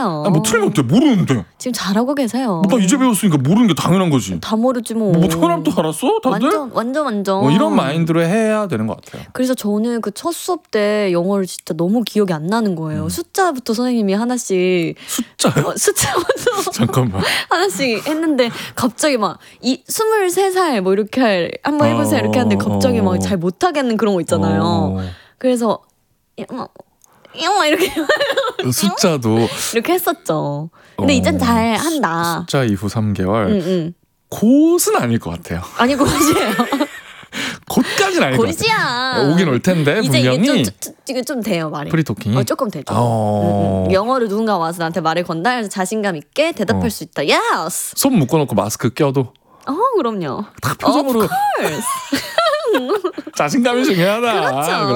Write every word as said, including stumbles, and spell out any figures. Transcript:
아니에요. 아, 뭐 틀리면 어때? 모르는데. 지금 잘하고 계세요. 나 이제 배웠으니까 모르는 게 당연한 거지. 다 모르지 뭐. 뭐 태어날부터 알았어? 다들? 완전 완전 완전. 뭐 이런 마인드로 해야 되는 것 같아요. 그래서 저는 그 첫 수업 때 영어를 진짜 너무 기억이 안 나는 거예요. 음. 숫자부터 선생님이 하나씩 숫자요? 어, 숫자부터 잠깐만. 하나씩 했는데 갑자기 막 이 스물세 살 뭐 이렇게 할, 한번 해보세요 이렇게 하는데 갑자기 막 잘 못하겠는 그런 거 있잖아요. 어. 그래서 영어 영어 이렇게 숫자도 이렇게 했었죠. 근데 어, 이젠 잘 한다. 숫자 이후 삼 개월. 응, 응. 곧은 아닐 것 같아요. 아니 곧이에요. 곧까지는 아닐 것 같아요. 곧이야. 오긴 올 텐데 이제 분명히. 이게 좀, 좀, 이게 좀 돼요 말이. 프리토킹이? 어, 조금 되죠. 어. 응, 응. 영어를 누군가 와서 나한테 말을 건다 해서 자신감 있게 대답할 어. 수 있다. Yes. 손 묶어놓고 마스크 껴도 어 그럼요. 딱 표정으로 Of course. 자신감이 중요하다. 그렇죠.